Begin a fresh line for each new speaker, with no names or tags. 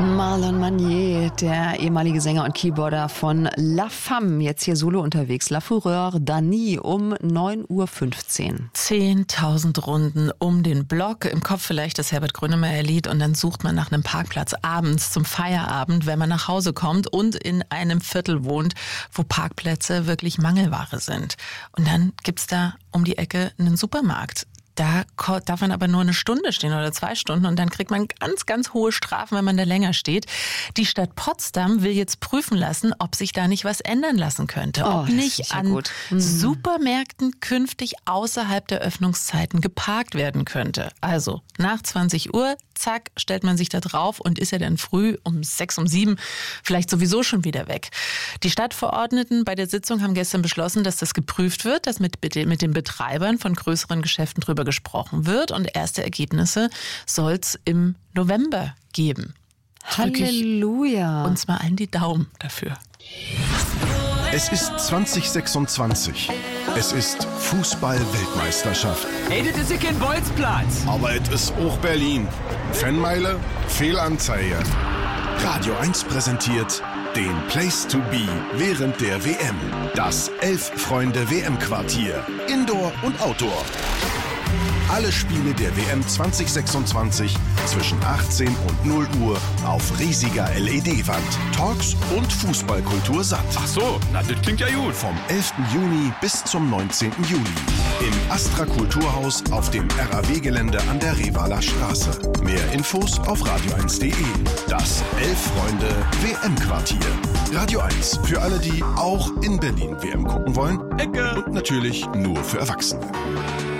Marlon Manier, der ehemalige Sänger und Keyboarder von La Femme, jetzt hier solo unterwegs. La Fureur d'Annie um 9.15 Uhr.
10.000 Runden um den Block. Im Kopf vielleicht das Herbert Grönemeyer-Lied und dann sucht man nach einem Parkplatz abends zum Feierabend, wenn man nach Hause kommt und in einem Viertel wohnt, wo Parkplätze wirklich Mangelware sind. Und dann gibt's da um die Ecke einen Supermarkt. Da darf man aber nur eine Stunde stehen oder 2 Stunden und dann kriegt man ganz, ganz hohe Strafen, wenn man da länger steht. Die Stadt Potsdam will jetzt prüfen lassen, ob sich da nicht was ändern lassen könnte. Ob nicht an Supermärkten künftig außerhalb der Öffnungszeiten geparkt werden könnte. Also nach 20 Uhr, zack, stellt man sich da drauf und ist ja dann früh um 6, um 7 vielleicht sowieso schon wieder weg. Die Stadtverordneten bei der Sitzung haben gestern beschlossen, dass das geprüft wird, dass mit den Betreibern von größeren Geschäften drüber gesprochen wird und erste Ergebnisse soll es im November geben.
Halleluja.
Uns mal allen die Daumen dafür.
Es ist 2026. Es ist Fußball-Weltmeisterschaft.
Hey, das ist ja kein Bolzplatz.
Aber es ist auch Berlin. Fanmeile, Fehlanzeige. Radio 1 präsentiert den Place to be während der WM. Das 11-Freunde-WM-Quartier. Indoor und Outdoor. Alle Spiele der WM 2026 zwischen 18 und 0 Uhr auf riesiger LED-Wand. Talks und Fußballkultur satt.
Ach so, na das klingt ja gut.
Vom 11. Juni bis zum 19. Juli. Im Astra Kulturhaus auf dem RAW-Gelände an der Revaler Straße. Mehr Infos auf radio1.de. Das 11-Freunde-WM-Quartier. Radio 1 für alle, die auch in Berlin WM gucken wollen.
Ecke.
Und natürlich nur für Erwachsene.